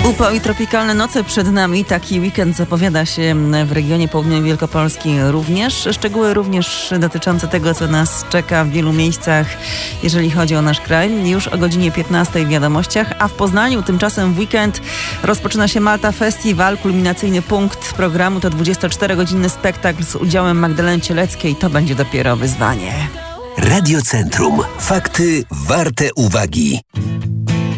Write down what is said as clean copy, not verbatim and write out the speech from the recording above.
Upał i tropikalne noce przed nami. Taki weekend zapowiada się w regionie południowej Wielkopolski również. Szczegóły również dotyczące tego, co nas czeka w wielu miejscach, jeżeli chodzi o nasz kraj. Już o godzinie 15 w wiadomościach, a w Poznaniu tymczasem w weekend rozpoczyna się Malta Festiwal. Kulminacyjny punkt programu to 24-godzinny spektakl z udziałem Magdaleny Cieleckiej. To będzie dopiero wyzwanie. Radio Centrum. Fakty warte uwagi.